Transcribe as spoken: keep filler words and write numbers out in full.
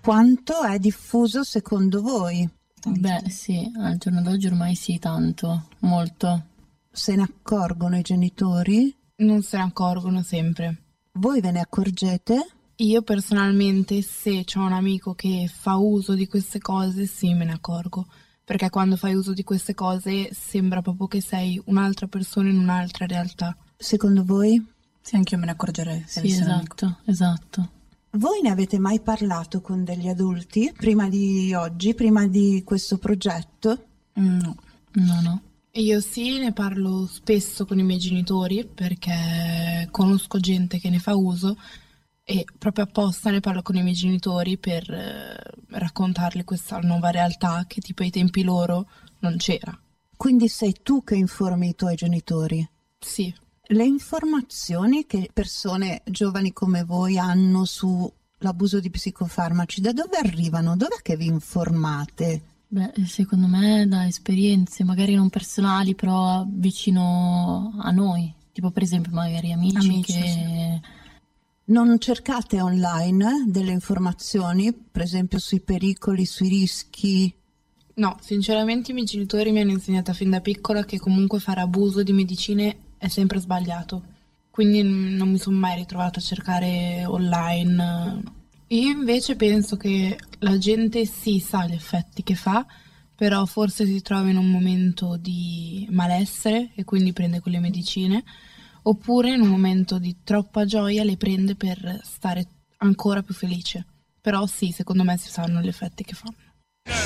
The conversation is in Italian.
Quanto è diffuso secondo voi? Beh, sì, al giorno d'oggi ormai sì, tanto, molto. Se ne accorgono i genitori? Non se ne accorgono sempre. Voi ve ne accorgete? Io personalmente, se c'ho un amico che fa uso di queste cose, sì, me ne accorgo. Perché quando fai uso di queste cose sembra proprio che sei un'altra persona in un'altra realtà. Secondo voi? Sì, anche io me ne accorgerei. Se Sì, avessi un amico. esatto, esatto. Voi ne avete mai parlato con degli adulti prima di oggi, prima di questo progetto? Mm, No. No, no. Io sì, ne parlo spesso con i miei genitori perché conosco gente che ne fa uso e proprio apposta ne parlo con i miei genitori per eh, raccontargli questa nuova realtà che tipo ai tempi loro non c'era. Quindi sei tu che informi i tuoi genitori? Sì. Le informazioni che persone giovani come voi hanno sull'abuso di psicofarmaci, da dove arrivano? Dov'è che vi informate? Beh, secondo me da esperienze, magari non personali, però vicino a noi. Tipo per esempio magari amici, Amici, che... Non cercate online delle informazioni, per esempio sui pericoli, sui rischi? No, sinceramente i miei genitori mi hanno insegnato fin da piccola che comunque fare abuso di medicine è sempre sbagliato. Quindi mm, non mi sono mai ritrovata a cercare online. Io invece penso che la gente sì sa gli effetti che fa, però forse si trova in un momento di malessere e quindi prende quelle medicine, oppure in un momento di troppa gioia le prende per stare ancora più felice. Però sì, secondo me si sanno gli effetti che fanno.